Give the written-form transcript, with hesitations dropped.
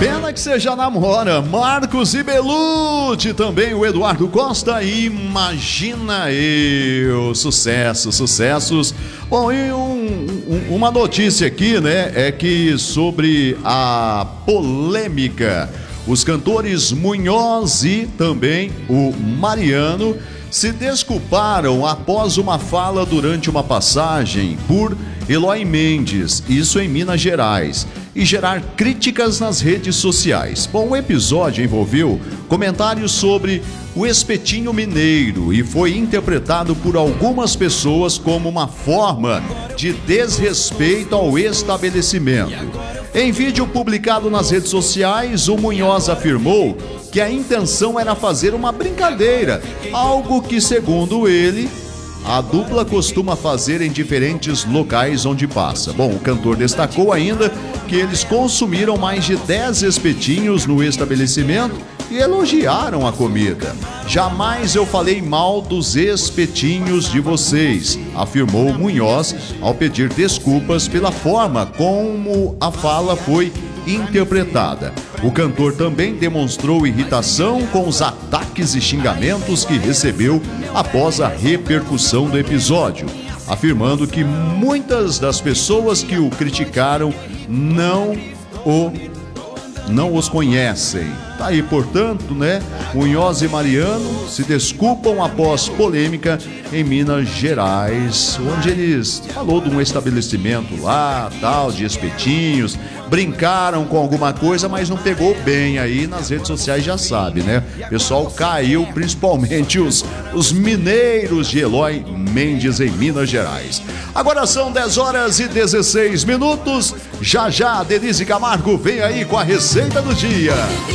Pena que você já namora. Marcos e Belucci, também o Eduardo Costa, Imagina Eu. Sucessos. Bom, e uma notícia aqui, né, é que sobre a polêmica, os cantores Munhoz e também o Mariano se desculparam após uma fala durante uma passagem por Eloy Mendes, isso em Minas Gerais, e gerar críticas nas redes sociais. Bom, o episódio envolveu comentários sobre o espetinho mineiro e foi interpretado por algumas pessoas como uma forma de desrespeito ao estabelecimento. Em vídeo publicado nas redes sociais, o Munhoz afirmou que a intenção era fazer uma brincadeira, algo que, segundo ele, a dupla costuma fazer em diferentes locais onde passa. Bom, o cantor destacou ainda que eles consumiram mais de 10 espetinhos no estabelecimento e elogiaram a comida. Jamais eu falei mal dos espetinhos de vocês, afirmou Munhoz ao pedir desculpas pela forma como a fala foi interpretada. O cantor também demonstrou irritação com os ataques e xingamentos que recebeu após a repercussão do episódio, afirmando que muitas das pessoas que o criticaram não os conhecem. Tá aí, portanto, né? Munhoz e Mariano se desculpam após polêmica em Minas Gerais, onde eles falou de um estabelecimento lá, tal, de espetinhos, brincaram com alguma coisa, mas não pegou bem aí nas redes sociais, já sabe, né? O pessoal caiu, principalmente os mineiros de Eloy Mendes em Minas Gerais. Agora são 10h16. Já a Denise Camargo vem aí com a receita do dia.